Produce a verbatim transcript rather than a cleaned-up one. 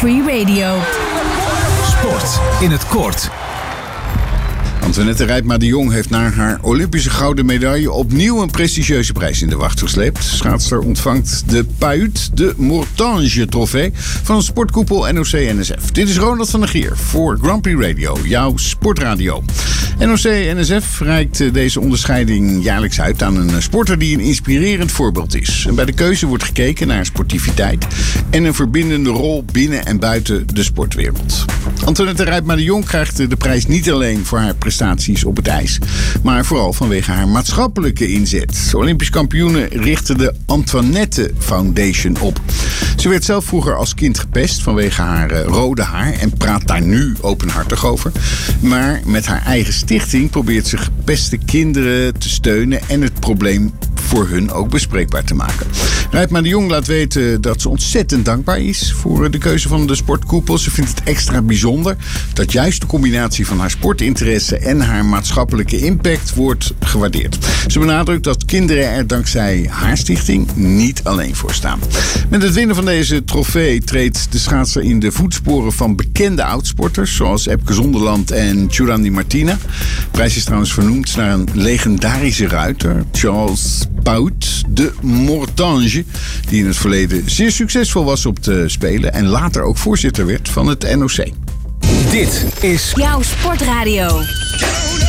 Free Radio. Sport in het kort. Antoinette Rijpma de Jong heeft naar haar Olympische gouden medaille opnieuw een prestigieuze prijs in de wacht gesleept. Schaatster ontvangt de P A U T, de Mortange trofee van de sportkoepel N O C N S F. Dit is Ronald van der Gier voor Grand Prix Radio, jouw sportradio. N O C N S F reikt deze onderscheiding jaarlijks uit aan een sporter die een inspirerend voorbeeld is. En bij de keuze wordt gekeken naar sportiviteit en een verbindende rol binnen en buiten de sportwereld. Antoinette Rijpma de Jong krijgt de prijs niet alleen voor haar prestaties op het ijs, maar vooral vanwege haar maatschappelijke inzet. Olympisch kampioene richtte de Antoinette Foundation op. Ze werd zelf vroeger als kind gepest vanwege haar uh, rode haar en praat daar nu openhartig over. Maar met haar eigen stichting probeert ze gepeste kinderen te steunen en het probleem voor hun ook bespreekbaar te maken. Rijpma de Jong laat weten dat ze ontzettend dankbaar is voor de keuze van de sportkoepel. Ze vindt het extra bijzonder dat juist de combinatie van haar sportinteresse en haar maatschappelijke impact wordt gewaardeerd. Ze benadrukt dat kinderen er dankzij haar stichting niet alleen voor staan. Met het winnen van deze trofee treedt de schaatser in de voetsporen van bekende oudsporters zoals Epke Zonderland en Giovanni Martina. De prijs is trouwens vernoemd naar een legendarische ruiter, Charles Paut de Mortange, die in het verleden zeer succesvol was op de Spelen en later ook voorzitter werd van het N O C. Dit is Jouw sportradio.